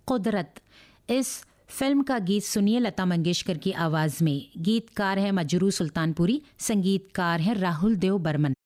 कुदरत। इस फिल्म का गीत सुनिए लता मंगेशकर की आवाज़ में। गीतकार है मजरू सुल्तानपुरी, संगीतकार है राहुल देव बर्मन।